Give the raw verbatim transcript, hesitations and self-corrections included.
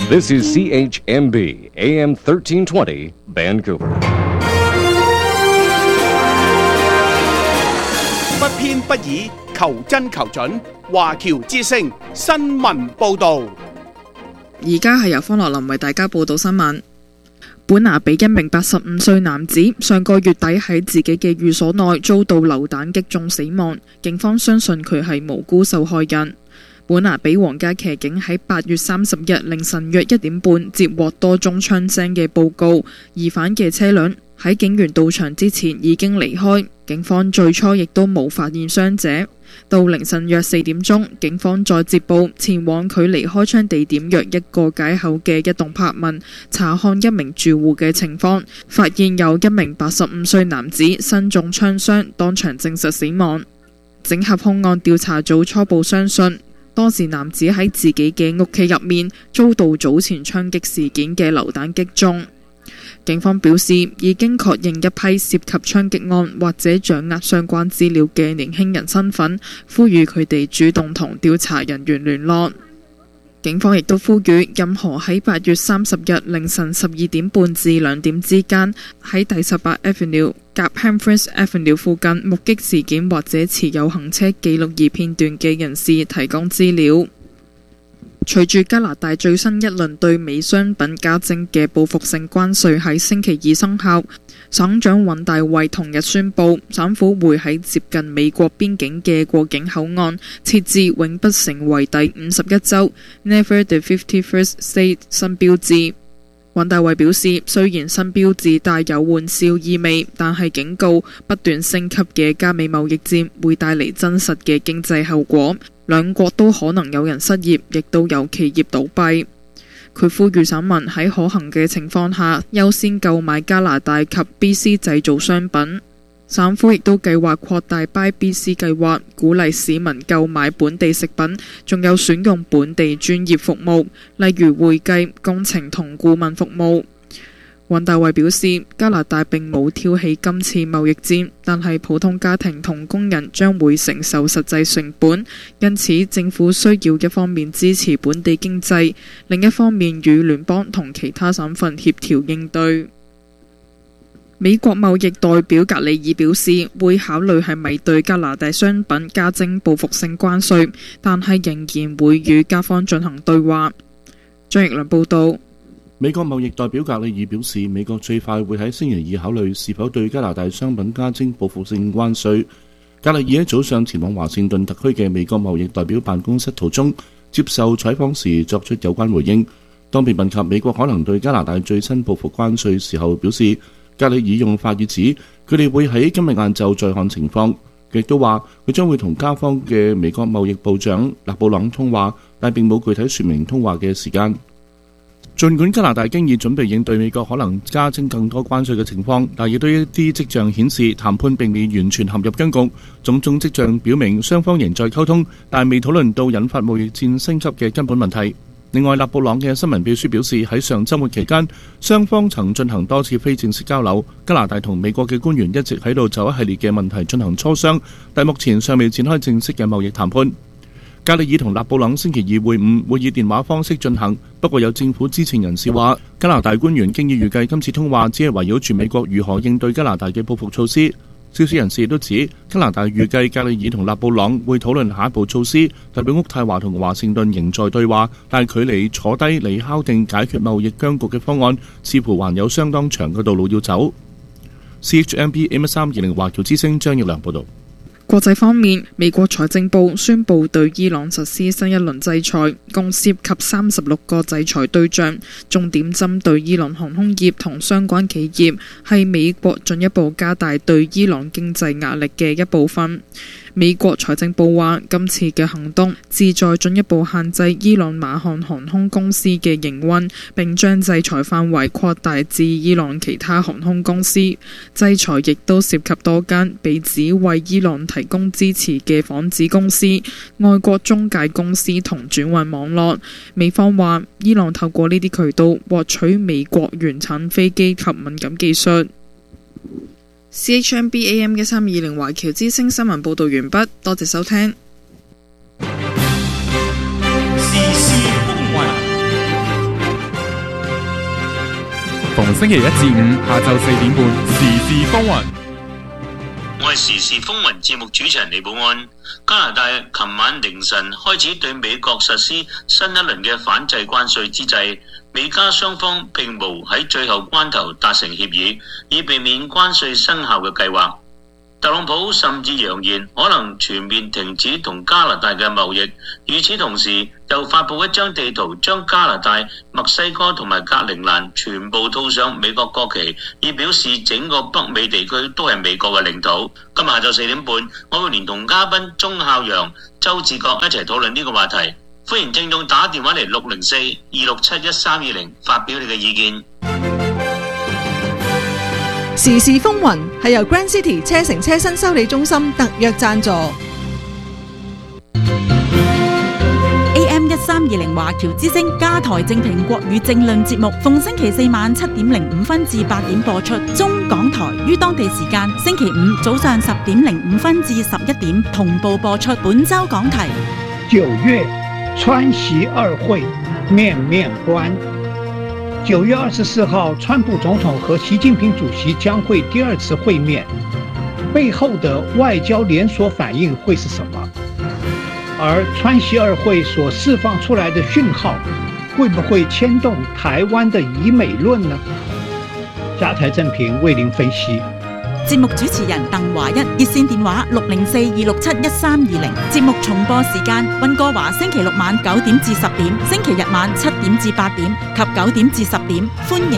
This is C H M B A M thirteen twenty Vancouver。 不偏不倚，求真求準。華僑之聲新聞報導。 而家係由方樂林為大家報道新聞。本拿比一名八十五歲男子上個月底喺自己嘅寓所內遭到流彈擊中死亡，警方相信佢係無辜受害人。本拿比皇家騎警喺八月三十日凌晨約一點半接獲多宗槍聲嘅報告，疑犯嘅車輛喺警員到場之前已經離開，警方最初亦都冇發現傷者。到凌晨約四點鐘，警方再接報前往距離開槍地點約一個街口嘅一棟柏文查看一名住戶嘅情況，發現有一名八十五歲男子身中槍傷，當場證實死亡。整合兇案調查組初步相信，當時男子喺自己嘅屋企入面遭到早前槍擊事件嘅流彈擊中。警方表示已經確認一批涉及槍擊案或者掌握相關資料嘅年輕人身份，呼籲佢哋主動同調查人員聯絡。警方亦都呼籲任何喺八月三十日凌晨十二點半至兩點之間喺第十八 Avenue 夾 Hamfrist Avenue 附近目擊事件或者持有行車記錄儀片段嘅人士提供資料。隨住加拿大最新一輪對美商品加徵嘅報復性關稅喺星期二生效，省長尹大衛同日宣布，省府會喺接近美國邊境嘅過境口岸設置永不成為第五十一州 Never the fifty-first State 新標誌。尹大衛表示，雖然新標誌帶有玩笑意味，但係警告不斷升級嘅加美貿易戰會帶嚟真實嘅經濟後果，兩國都可能有人失業，亦都有企業倒閉。佢呼籲省民喺可行嘅情況下優先購買加拿大及 B C 製造商品。省府亦都計劃擴大 Buy B C 計劃，鼓勵市民購買本地食品，仲有選用本地專業服務，例如會計、工程同顧問服務。尹大衛表示，加拿大並冇挑起今次貿易戰，但係普通家庭同工人將會承受實際成本，因此政府需要一方面支持本地經濟，另一方面與聯邦同其他省份協調應對。美國貿易代表格里爾表示，會考慮係咪對加拿大商品加徵報復性關稅，但係仍然會與加方進行對話。張奕良報道。 美國貿易代表格里爾表示，美國最快會喺星期二考慮是否對加拿大商品加徵報復性關稅。格里爾喺早上前往華盛頓特區嘅美國貿易代表辦公室途中接受採訪時作出有關回應。當被問及美國可能對加拿大最新報復關稅時候，表示格里爾用法語指佢哋會喺今日晏晝再看情況，佢亦都話佢將會同加方嘅美國貿易部長勒布朗通話，但並冇具體說明通話嘅時間。儘管加拿大經已準備應對美國可能加徵更多關稅嘅情況，但亦都有一啲跡象顯示談判並未完全陷入僵局。種種跡象表明雙方仍在溝通，但未討論到引發貿易戰升級嘅根本問題。另外，勒布朗嘅新聞秘書表示，喺上週末期間，雙方曾進行多次非正式交流。加拿大同美國嘅官員一直喺度就一系列嘅問題進行磋商，但目前尚未展開正式嘅貿易談判。格里爾同勒布朗星期二會晤，會以電話方式進行。不過有政府知情人士話，加拿大官員經已預計今次通話只係圍繞住美國如何應對加拿大嘅報復措施。消息人士亦都指，加拿大預計格里爾同勒布朗會討論下一步措施。代表渥太華同華盛頓仍在對話，但係距離坐低嚟敲定解決貿易僵局嘅方案，似乎還有相當長嘅道路要走。C H M B A M 三二零華僑之聲張奕良報道。 國際方面，美國財政部宣布對伊朗實施新一輪制裁，共涉及三十六個制裁對象，重點針對伊朗航空業同相關企業，係美國進一步加大對伊朗經濟壓力嘅一部分。美國財政部話，今次嘅行動旨在進一步限制伊朗馬漢航空公司嘅營運，並將制裁範圍擴大至伊朗其他航空公司。制裁亦都涉及多間被指為伊朗提供支持嘅幌子公司、外國中介公司同轉運網絡。美方話，伊朗透過呢啲渠道獲取美國原產飛機及敏感技術。C H M B A M 一三二零華僑之聲新聞報道完畢，多謝收聽。 時事風雲， 逢星期一至五下晝四點半，時事風雲。 我係時事風雲節目主持人李寶安。加拿大琴晚凌晨開始對美國實施新一輪嘅反制關稅之際，美加雙方並無喺最後關頭達成協議，以避免關稅生效嘅計劃。特朗普甚至揚言可能全面停止同加拿大嘅貿易，與此同時又發布一張地圖，將加拿大、墨西哥同埋格陵蘭全部套上美國國旗，以表示整個北美地區都係美國嘅領土。今日下晝四點半，我會連同嘉賓鐘孝陽、周志國一齊討論呢個話題。歡迎聽眾打電話嚟六零四二六七一三二零發表你嘅意見。 時事風雲係由 Grand City 車城車身修理中心特約贊助。A M 一三二零華僑之聲加台正評國語政論節目，逢星期四晚七點零五分至八點播出。中港台於當地時間星期五早上十點零五分至十一點同步播出。本周講題： 九月川習二會面面觀。九月二十四號，川普總統和習近平主席將會第二次會面，背後的外交連鎖反應會是什麼？而川習二會所釋放出來的訊號，會不會牽動台灣的以美論呢？加台正評為您分析。 節目主持人鄧華一，熱線電話六零四二六七一三二零。節目重播時間：溫哥華星期六晚九點至十點，星期日晚七點至八點及九點至十點。歡迎。